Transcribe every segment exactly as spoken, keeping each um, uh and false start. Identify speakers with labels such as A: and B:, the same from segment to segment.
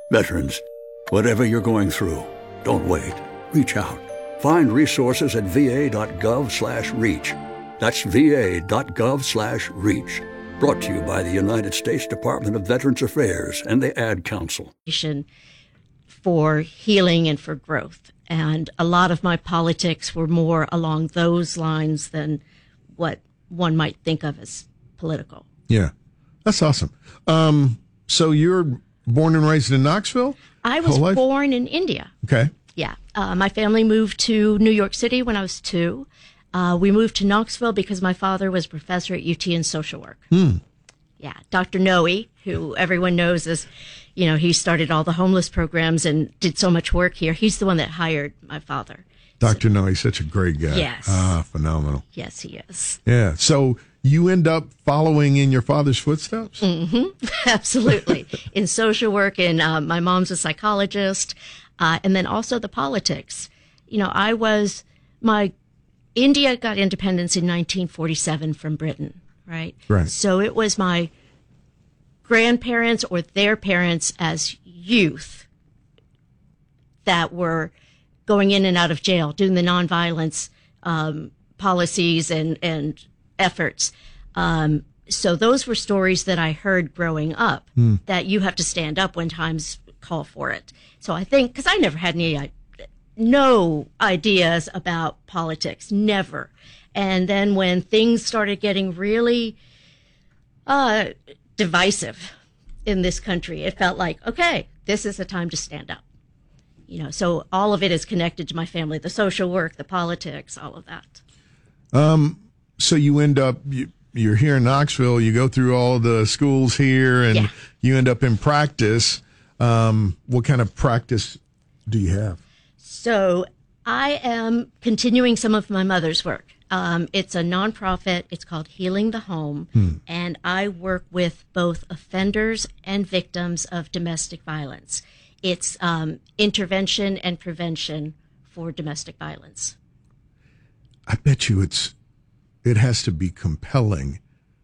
A: Veterans, whatever you're going through, don't wait. Reach out. Find resources at va.gov slash reach. That's va.gov slash reach. Brought to you by the United States Department of Veterans Affairs and the Ad Council.
B: For healing and for growth. And a lot of my politics were more along those lines than what one might think of as political.
C: Yeah, that's awesome. Um, so you're born and raised in Knoxville?
B: I was born in India.
C: Okay.
B: Yeah. Uh, my family moved to New York City when I was two. Uh, we moved to Knoxville because my father was a professor at U T in social work.
C: Hmm.
B: Yeah. Doctor Noe, who everyone knows as, you know, he started all the homeless programs and did so much work here. He's the one that hired my father.
C: Doctor So, Noe, he's such a great guy.
B: Yes.
C: Ah, phenomenal.
B: Yes, he is.
C: Yeah. So you end up following in your father's footsteps?
B: Mm-hmm. Absolutely. In social work, and uh, my mom's a psychologist, uh, and then also the politics. You know, I was, my, India got independence in nineteen forty-seven from Britain, right?
C: Right.
B: So it was my grandparents or their parents as youth that were going in and out of jail, doing the nonviolence um, policies and, and efforts. Um, so those were stories that I heard growing up, mm. that you have to stand up when times call for it. So I think, because I never had any, no ideas about politics, never. And then when things started getting really uh, divisive in this country, it felt like, okay, this is the time to stand up. You know, so all of it is connected to my family, the social work, the politics, all of that.
C: Um, so you end up, you, you're here in Knoxville, you go through all the schools here, and yeah. you end up in practice. Um, what kind of practice do you have?
B: So I am continuing some of my mother's work. Um, it's a nonprofit. It's called Healing the Home, hmm. and I work with both offenders and victims of domestic violence. It's um, intervention and prevention for domestic violence.
C: I bet you it's it has to be compelling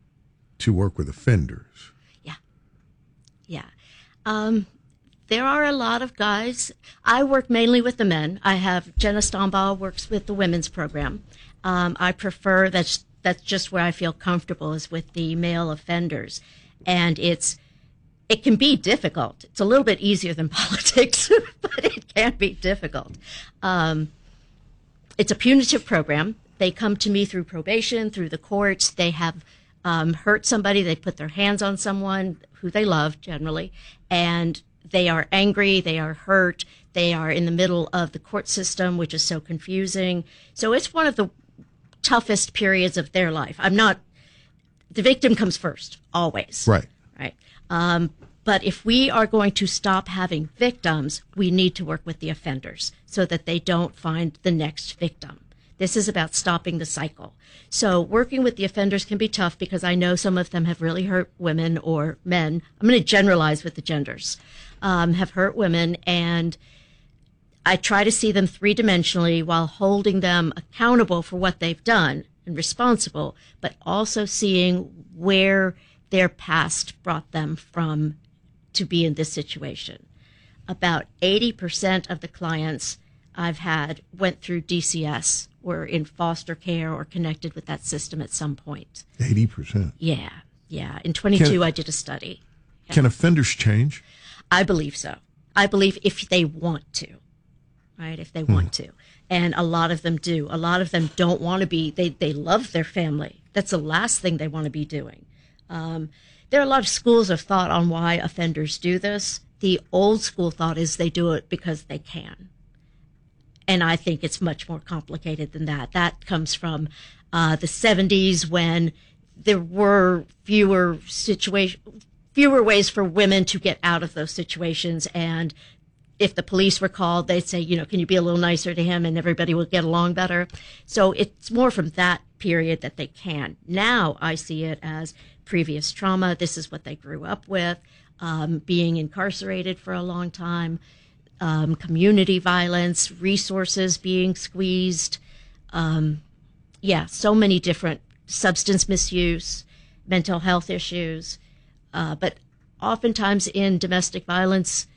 C: to work with offenders.
B: Yeah, yeah. Um, there are a lot of guys. I work mainly with the men. I have Jenna Stombaugh works with the women's program. Um, I prefer that's that's just where I feel comfortable is with the male offenders, and it's. It can be difficult. It's a little bit easier than politics, but it can be difficult. Um, it's a punitive program. They come to me through probation, through the courts. They have um, hurt somebody. They put their hands on someone who they love, generally, and they are angry. They are hurt. They are in the middle of the court system, which is so confusing. So it's one of the toughest periods of their life. I'm not, the victim comes first, always.
C: Right.
B: Right. Um, but if we are going to stop having victims, we need to work with the offenders so that they don't find the next victim. This is about stopping the cycle. So working with the offenders can be tough because I know some of them have really hurt women or men. I'm going to generalize with the genders, um, have hurt women. And I try to see them three-dimensionally while holding them accountable for what they've done and responsible, but also seeing where their past brought them from to be in this situation. About eighty percent of the clients I've had went through D C S, were in foster care or connected with that system at some point.
C: eighty percent?
B: Yeah, yeah. In twenty-two, can, I did a study. Yeah.
C: Can offenders change?
B: I believe so. I believe if they want to, right? If they hmm. want to. And a lot of them do. A lot of them don't want to be, they, they love their family. That's the last thing they want to be doing. Um, there are a lot of schools of thought on why offenders do this. The old school thought is they do it because they can. And I think it's much more complicated than that. That comes from uh, the seventies when there were fewer situation, fewer ways for women to get out of those situations. And if the police were called, they'd say, you know, can you be a little nicer to him and everybody will get along better. So it's more from that period that they can. Now I see it as previous trauma. This is what they grew up with, um, being incarcerated for a long time, um, community violence, resources being squeezed. Um, yeah, so many different substance misuse, mental health issues. Uh, but oftentimes in domestic violence,